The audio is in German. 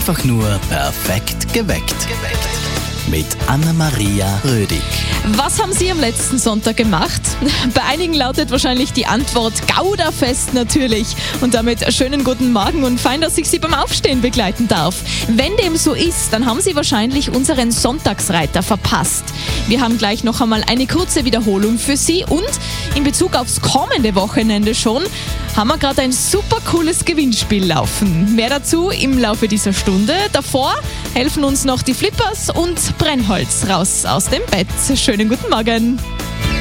Einfach nur perfekt geweckt. Mit Anna-Maria Rödig. Was haben Sie am letzten Sonntag gemacht? Bei einigen lautet wahrscheinlich die Antwort Gouda-Fest natürlich. Und damit schönen guten Morgen und fein, dass ich Sie beim Aufstehen begleiten darf. Wenn dem so ist, dann haben Sie wahrscheinlich unseren Sonntagsreiter verpasst. Wir haben gleich noch einmal eine kurze Wiederholung für Sie und in Bezug aufs kommende Wochenende schon haben wir gerade ein super cooles Gewinnspiel laufen. Mehr dazu im Laufe dieser Stunde. Davor helfen uns noch die Flippers und Brennholz raus aus dem Bett. Schönen guten Morgen.